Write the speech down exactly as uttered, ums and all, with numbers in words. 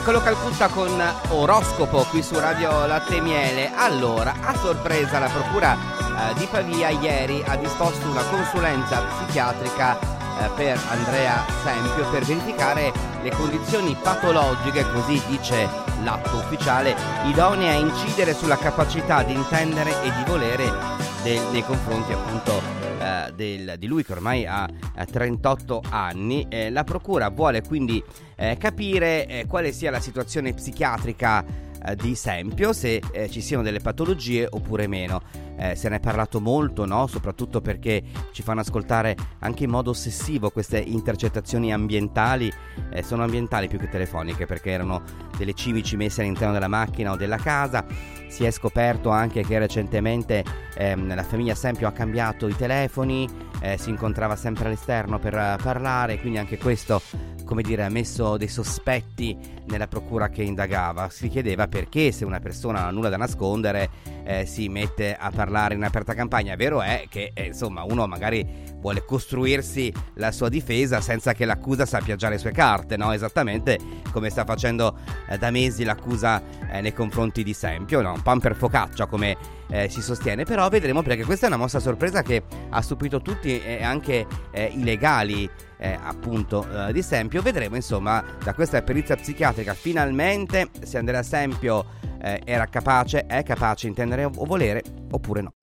Nicolò Calcutta con Oroscopo qui su Radio Latte e Miele. Allora, a sorpresa la procura eh, di Pavia ieri ha disposto una consulenza psichiatrica eh, per Andrea Sempio per verificare le condizioni patologiche, così dice l'atto ufficiale, idonee a incidere sulla capacità di intendere e di volere del, nei confronti appunto eh, del, di lui che ormai ha eh, trentotto anni. Eh, la procura vuole quindi eh, capire eh, quale sia la situazione psichiatrica eh, di Sempio, se eh, ci siano delle patologie oppure meno. Eh, se ne è parlato molto, no? Soprattutto perché ci fanno ascoltare anche in modo ossessivo queste intercettazioni ambientali. Eh, sono ambientali più che telefoniche, perché erano delle cimici messe all'interno della macchina o della casa. Si è scoperto anche che recentemente ehm, la famiglia Sempio ha cambiato i telefoni, eh, si incontrava sempre all'esterno per uh, parlare, quindi anche questo, come dire, ha messo dei sospetti nella procura che indagava. Si chiedeva perché, se una persona non ha nulla da nascondere, eh, si mette a parlare in aperta campagna. Vero è che eh, insomma uno magari vuole costruirsi la sua difesa senza che l'accusa sappia già le sue carte, no? Esattamente come sta facendo eh, da mesi l'accusa eh, nei confronti di Sempio, no? Un pan per focaccia, come eh, si sostiene. Però vedremo, perché questa è una mossa sorpresa che ha stupito tutti e anche eh, i legali eh, appunto eh, di Sempio. Vedremo insomma da questa perizia psichiatrica finalmente se Andrea Sempio eh, era capace, è capace intendere o volere oppure no.